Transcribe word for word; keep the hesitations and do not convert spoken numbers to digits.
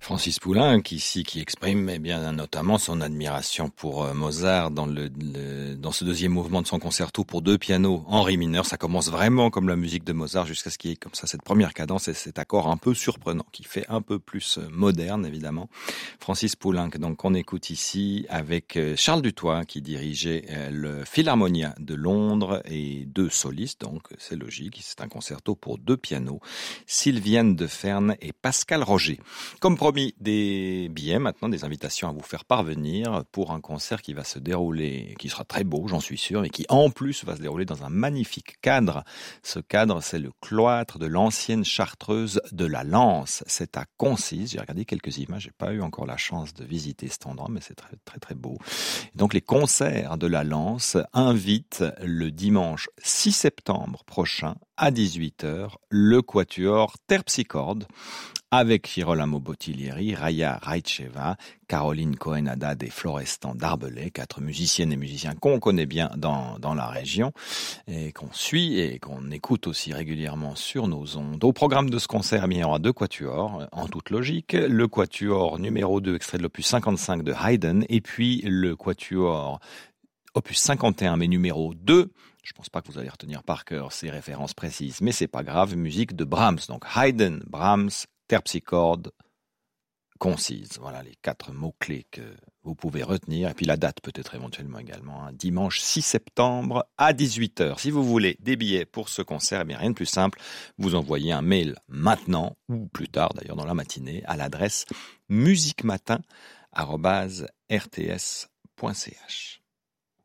Francis Poulenc, ici, qui exprime eh bien notamment son admiration pour euh, Mozart dans le, le dans ce deuxième mouvement de son concerto pour deux pianos en ré mineur. Ça commence vraiment comme la musique de Mozart jusqu'à ce qu'il y ait comme ça cette première cadence et cet accord un peu surprenant qui fait un peu plus moderne évidemment. Francis Poulenc, donc on écoute ici avec Charles Dutoit qui dirigeait le Philharmonia de Londres et deux solistes, donc c'est logique. C'est un concerto pour deux pianos, Sylviane Deferne et Pascal Roger. Comme promis, des billets maintenant, des invitations à vous faire parvenir pour un concert qui va se dérouler, qui sera très beau, j'en suis sûr, et qui en plus va se dérouler dans un magnifique cadre. Ce cadre, c'est le cloître de l'ancienne chartreuse de la Lance. C'est à Concise. J'ai regardé quelques images, j'ai pas eu encore la chance de visiter cet endroit, mais c'est très très très beau. Donc les concerts de la Lance invitent le dimanche six septembre prochain à dix-huit heures le quatuor Terpsichorde avec Girolamo Bottiglieri, Raya Raicheva, Caroline Cohen-Haddad et Florestan Darbelay, quatre musiciennes et musiciens qu'on connaît bien dans, dans la région et qu'on suit et qu'on écoute aussi régulièrement sur nos ondes. Au programme de ce concert, il y aura deux quatuors, en toute logique. Le quatuor numéro deux, extrait de l'opus cinquante-cinq de Haydn, et puis le quatuor opus cinquante et un, mais numéro deux. Je pense pas que vous allez retenir par cœur ces références précises, mais c'est pas grave, musique de Brahms. Donc Haydn, Brahms, Terpsichorde, Concise. Voilà les quatre mots-clés que vous pouvez retenir. Et puis la date peut-être éventuellement également. Hein. Dimanche six septembre à dix-huit heures. Si vous voulez des billets pour ce concert, eh bien rien de plus simple. Vous envoyez un mail maintenant, ou plus tard d'ailleurs dans la matinée, à l'adresse musiquematin arobase r t s point c h.